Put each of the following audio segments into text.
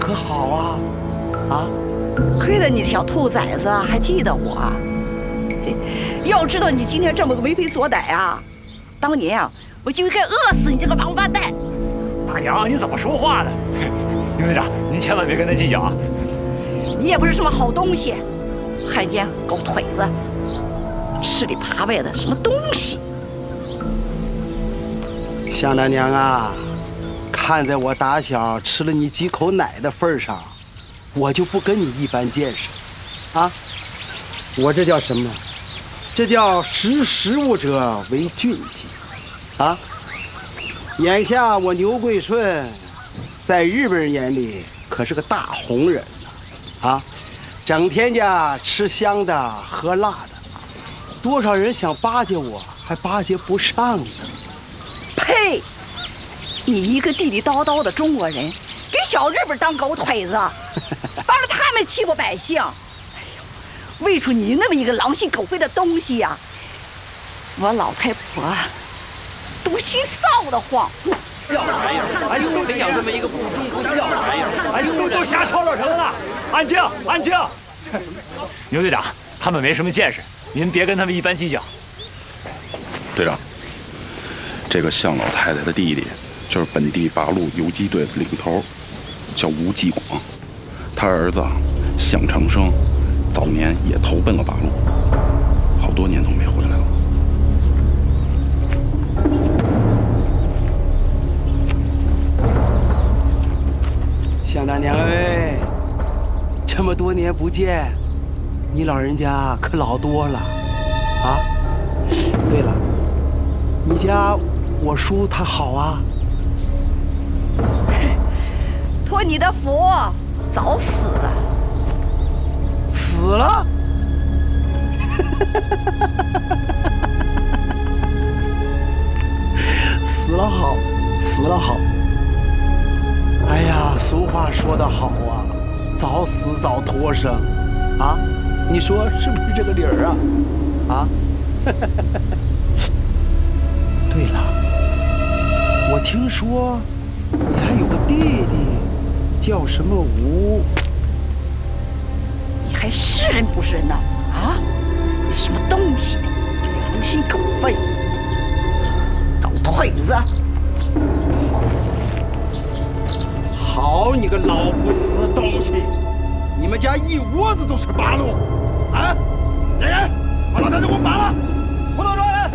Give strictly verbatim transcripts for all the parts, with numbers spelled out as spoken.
可好啊？啊？ 亏得你小兔崽子还记得我。要知道你今天这么为非作歹啊，当年啊，我就应该饿死你这个王八蛋！ 大娘，你怎么说话呢？牛队长，您千万别跟他计较啊！ 你也不是什么好东西，汉奸狗腿子，吃里扒外的什么东西！ 向大娘啊，看在我打小吃了你几口奶的份上，我就不跟你一般见识，啊！我这叫什么？这叫识时务者为俊杰，啊！眼下我牛桂顺，在日本人眼里可是个大红人呢，啊！整天家吃香的喝辣的，多少人想巴结我，还巴结不上呢。 呸！你一个地地道道的中国人，给小日本当狗腿子，帮着他们欺负百姓。哎呦，喂出你那么一个狼心狗肺的东西呀、啊，我老太婆都心臊得慌。 笑什么呀？哎呦，得养这么一个不忠不孝的玩意儿！哎呦，都瞎吵吵成了！安静，安静！牛队长，他们没什么见识，您别跟他们一般计较。 队长，这个向老太太的弟弟就是本地八路游击队的领头，叫吴继广。他儿子向长生早年也投奔了八路，好多年都没回来了。 向大娘哎，这么多年不见，你老人家可老多了啊！对了，你家我叔他好啊？ 托你的福，早死了。 死了？死了好，死了好。哎呀，俗话说得好啊，早死早脱生，啊，你说是不是这个理儿啊？啊？对了，我听说你还有个弟弟，叫什么吴？ 你还是人不是人呢？啊？你什么东西？狼心狗肺，狗腿子！ 好你个老不死东西！你们家一窝子都是八路，啊！来人，把老太太给我绑了！不能抓人！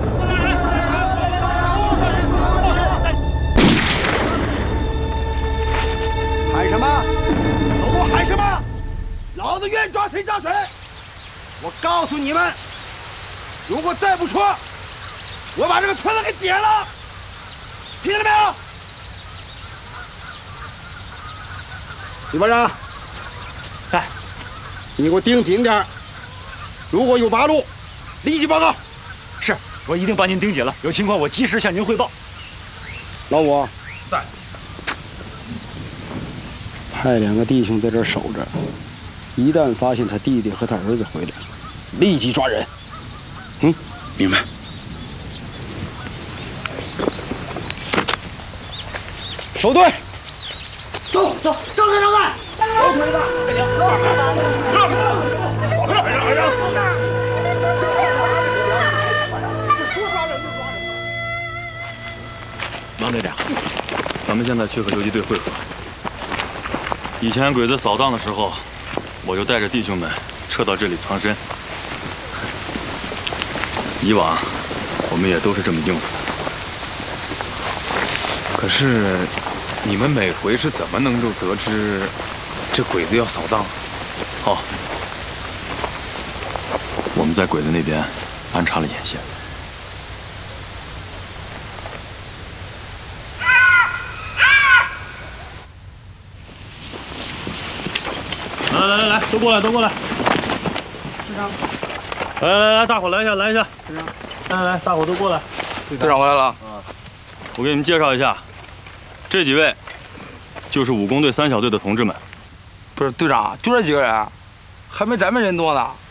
喊什么？都给我喊什么？老子愿抓谁抓谁！我告诉你们，如果再不说，我把这个村子给点了！听见了没有？李班长， 在， 你给我盯紧点，如果有八路，立即报告。 是，我一定把您盯紧了，有情况我及时向您汇报。 老五， 在， 派两个弟兄在这儿守着，一旦发现他弟弟和他儿子回来，立即抓人。 嗯，明白。 守队。 走走，让开让开！狗腿子，快点，让开！让开！让开！让开！让开！ 王队长，咱们现在去和游击队会合。以前鬼子扫荡的时候，我就带着弟兄们撤到这里藏身。以往我们也都是这么应付的。 可是，你们每回是怎么能够得知这鬼子要扫荡？ 哦，我们在鬼子那边安插了眼线。来来来来，都过来，都过来。 队长， 来来来，大伙来一下，来一下。队长，来来来，大伙都过来。 队长回来了。 啊，我给你们介绍一下，这几位就是武工队三小队的同志们。 不是队长，就这几个人，还没咱们人多呢。